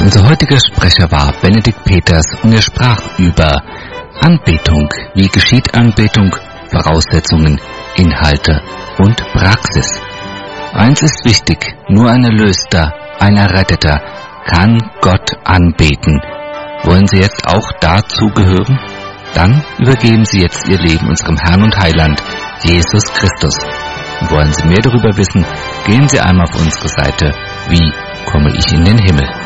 Unser heutiger Sprecher war Benedikt Peters und er sprach über Anbetung. Wie geschieht Anbetung? Voraussetzungen, Inhalte und Praxis. Eins ist wichtig, nur ein Erlöster, ein Erretteter kann Gott anbeten. Wollen Sie jetzt auch dazu gehören? Dann übergeben Sie jetzt Ihr Leben unserem Herrn und Heiland, Jesus Christus. Und wollen Sie mehr darüber wissen, gehen Sie einmal auf unsere Seite, wie komme ich in den Himmel.